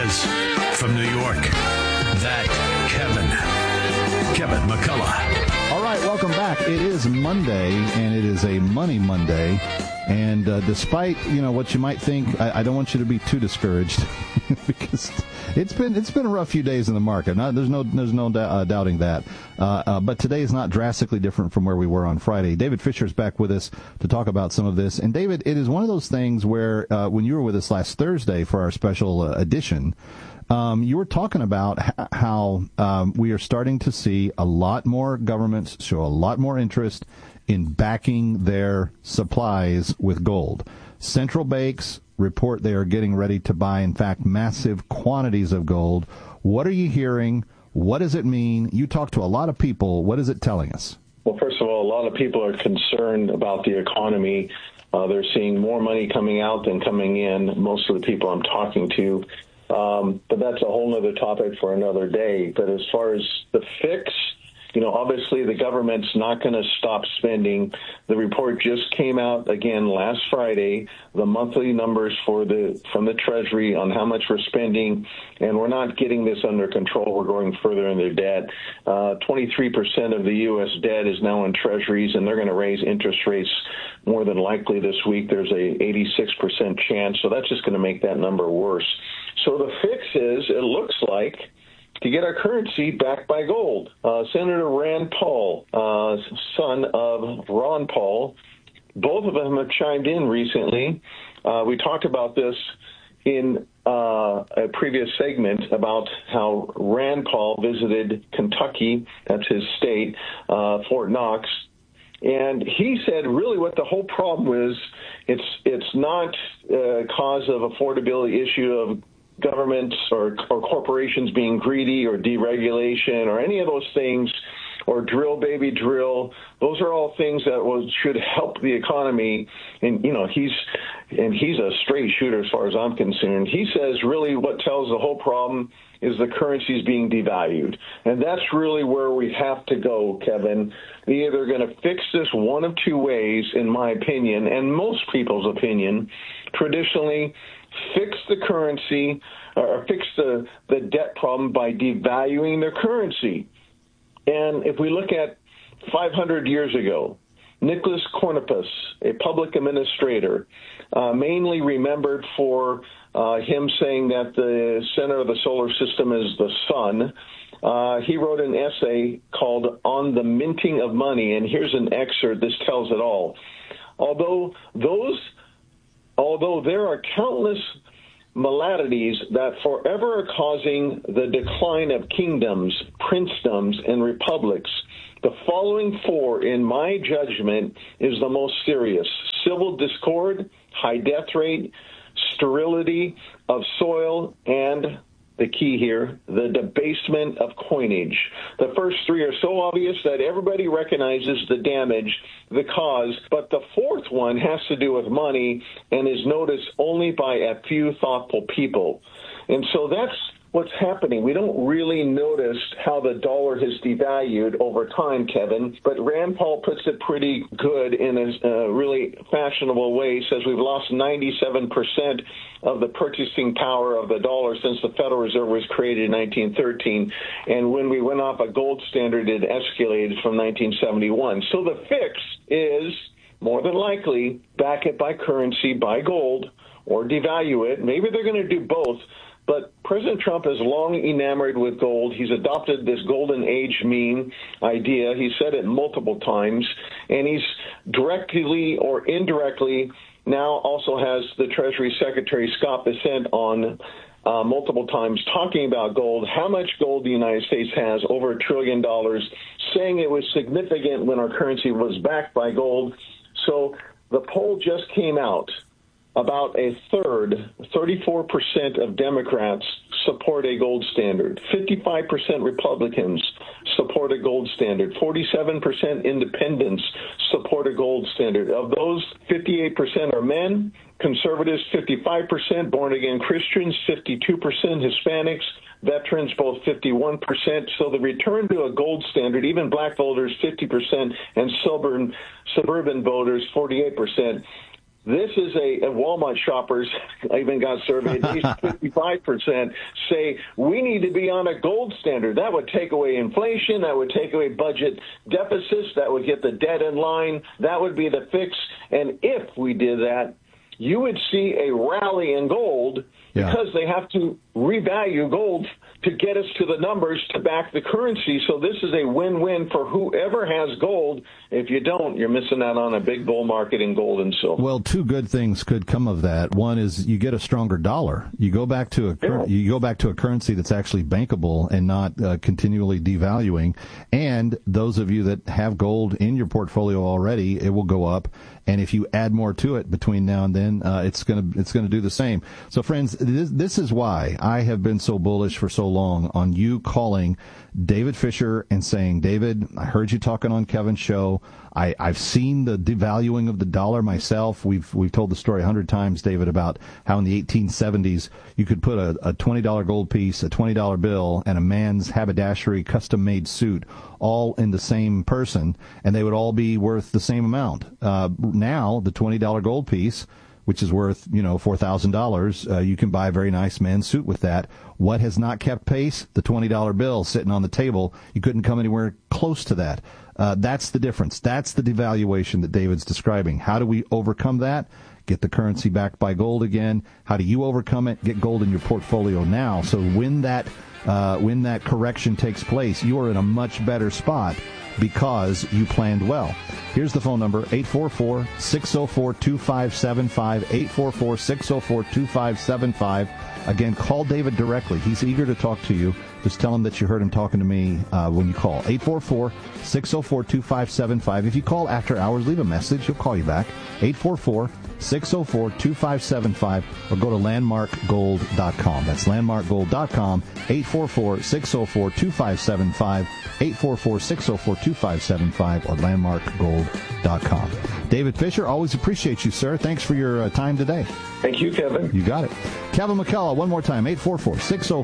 is from New York, that Kevin McCullough. All right, welcome back. It is Monday, and it is a Money Monday. And despite, what you might think, I don't want you to be too discouraged because it's been a rough few days in the market. There's no doubting that. But today is not drastically different from where we were on Friday. David Fisher is back with us to talk about some of this. And David, it is one of those things where when you were with us last Thursday for our special edition, you were talking about how we are starting to see a lot more governments show a lot more interest in backing their supplies with gold. Central banks report they are getting ready to buy, in fact, massive quantities of gold. What are you hearing? What does it mean? You talk to a lot of people. What is it telling us? Well, first of all, a lot of people are concerned about the economy. They're seeing more money coming out than coming in, most of the people I'm talking to. But that's a whole other topic for another day. But as far as the fix, obviously the government's not going to stop spending. The report just came out again last Friday, the monthly numbers from the Treasury on how much we're spending, and we're not getting this under control. We're going further into debt. 23% of the U.S. debt is now in Treasuries, and they're going to raise interest rates more than likely this week. There's a 86% chance, so that's just going to make that number worse. So the fix is, it looks like, to get our currency backed by gold. Senator Rand Paul, son of Ron Paul, both of them have chimed in recently. We talked about this in a previous segment about how Rand Paul visited Kentucky, that's his state, Fort Knox, and he said really what the whole problem is, it's not a cause of affordability issue of governments or corporations being greedy or deregulation or any of those things, or drill, baby, drill. Those are all things that should help the economy. And, he's a straight shooter as far as I'm concerned. He says really what tells the whole problem is the currency is being devalued. And that's really where we have to go, Kevin. We're either going to fix this one of two ways, in my opinion, and most people's opinion. Traditionally, fix the currency or fix the debt problem by devaluing their currency. And if we look at 500 years ago, Nicholas Copernicus, a public administrator, mainly remembered for him saying that the center of the solar system is the sun. He wrote an essay called On the Minting of Money, and here's an excerpt. This tells it all. Although there are countless maladies that forever are causing the decline of kingdoms, princedoms, and republics, the following four, in my judgment, is the most serious: civil discord, high death rate, sterility of soil, and the key here, the debasement of coinage. The first three are so obvious that everybody recognizes the damage, the cause, but the fourth one has to do with money and is noticed only by a few thoughtful people. And so that's what's happening. We don't really notice how the dollar has devalued over time, Kevin, but Rand Paul puts it pretty good in a really fashionable way. He says we've lost 97% of the purchasing power of the dollar since the Federal Reserve was created in 1913. And when we went off a gold standard, it escalated from 1971. So the fix is, more than likely, back it by currency, by gold, or devalue it. Maybe they're going to do both. But President Trump is long enamored with gold. He's adopted this golden age meme idea. He said it multiple times. And he's directly or indirectly now also has the Treasury Secretary Scott Bessent on multiple times talking about gold, how much gold the United States has, over $1 trillion, saying it was significant when our currency was backed by gold. So the poll just came out. About a third, 34% of Democrats support a gold standard. 55% Republicans support a gold standard. 47% independents support a gold standard. Of those, 58% are men, conservatives 55%, born-again Christians 52%, Hispanics, veterans both 51%. So the return to a gold standard, even black voters 50%, and suburban voters 48%. This is a Walmart shoppers, I even got surveyed, 55% say we need to be on a gold standard. That would take away inflation. That would take away budget deficits. That would get the debt in line. That would be the fix. And if we did that, you would see a rally in gold because they have to revalue gold to get us to the numbers to back the currency. So this is a win-win for whoever has gold. If you don't, you're missing out on a big bull market in gold and silver. Well, two good things could come of that. One is you get a stronger dollar. You go back to a currency that's actually bankable and not continually devaluing. And those of you that have gold in your portfolio already, it will go up. And if you add more to it between now and then, it's going to do the same. So, friends, this is why I have been so bullish for so long on you calling David Fisher and saying, David, I heard you talking on Kevin's show. I've seen the devaluing of the dollar myself. We've told the story 100 times, David, about how in the 1870s you could put a $20 gold piece, a $20 bill, and a man's haberdashery custom-made suit all in the same person, and they would all be worth the same amount. Now, the $20 gold piece, which is worth, $4,000, you can buy a very nice men's suit with that. What has not kept pace? The $20 bill sitting on the table. You couldn't come anywhere close to that. That's the difference. That's the devaluation that David's describing. How do we overcome that? Get the currency backed by gold again. How do you overcome it? Get gold in your portfolio now. So when that correction takes place, you are in a much better spot because you planned well. Here's the phone number, 844-604-2575, 844-604-2575. Again, call David directly. He's eager to talk to you. Just tell him that you heard him talking to me when you call. 844-604-2575. If you call after hours, leave a message. He'll call you back. 844-604-2575 or go to landmarkgold.com. That's landmarkgold.com, 844-604-2575, 844-604-2575 or landmarkgold.com. David Fisher, always appreciate you, sir. Thanks for your time today. Thank you, Kevin. You got it. Kevin McCullough, one more time, 844-604